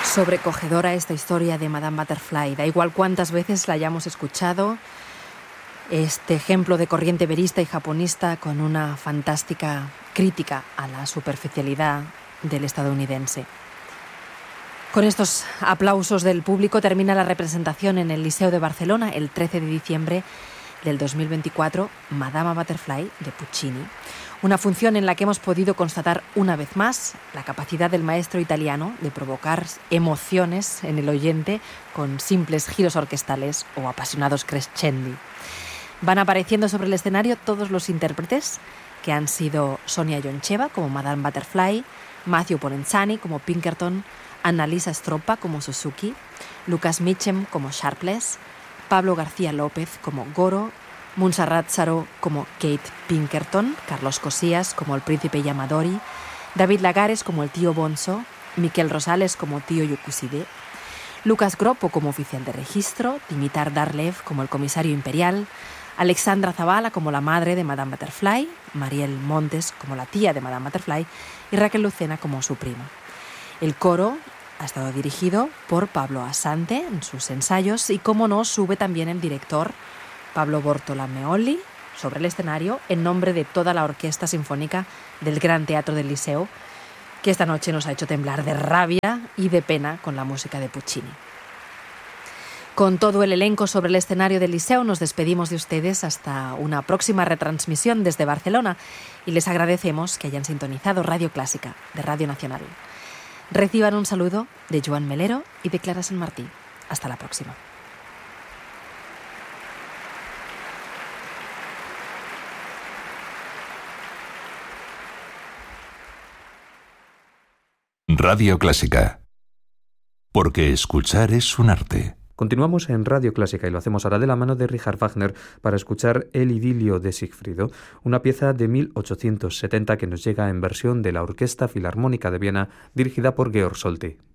Sobrecogedora esta historia de Madame Butterfly. Da igual cuántas veces la hayamos escuchado, este ejemplo de corriente verista y japonista con una fantástica crítica a la superficialidad del estadounidense. Con estos aplausos del público termina la representación en el Liceo de Barcelona el 13 de diciembre del 2024, Madama Butterfly de Puccini. Una función en la que hemos podido constatar una vez más la capacidad del maestro italiano de provocar emociones en el oyente con simples giros orquestales o apasionados crescendi. Van apareciendo sobre el escenario todos los intérpretes que han sido Sonia Yoncheva como Madame Butterfly, Matthew Polenzani como Pinkerton, Annalisa Stroppa como Suzuki, Lucas Mitchem como Sharpless, Pablo García López como Goro, Montserrat Saró como Kate Pinkerton, Carlos Cosías como el príncipe Yamadori, David Lagares como el tío Bonzo, Miquel Rosales como tío Yokuside, Lucas Groppo como oficial de registro, Dimitar Darlev como el comisario imperial, Alexandra Zavala como la madre de Madame Butterfly, Mariel Montes como la tía de Madame Butterfly y Raquel Lucena como su prima. El coro ha estado dirigido por Pablo Asante en sus ensayos y, como no, sube también el director Pablo Bortolomeoli sobre el escenario en nombre de toda la Orquesta Sinfónica del Gran Teatro del Liceo, que esta noche nos ha hecho temblar de rabia y de pena con la música de Puccini. Con todo el elenco sobre el escenario del Liceo nos despedimos de ustedes hasta una próxima retransmisión desde Barcelona y les agradecemos que hayan sintonizado Radio Clásica de Radio Nacional. Reciban un saludo de Joan Melero y de Clara San Martí. Hasta la próxima. Radio Clásica. Porque escuchar es un arte. Continuamos en Radio Clásica y lo hacemos ahora de la mano de Richard Wagner para escuchar El idilio de Sigfrido, una pieza de 1870 que nos llega en versión de la Orquesta Filarmónica de Viena dirigida por Georg Solti.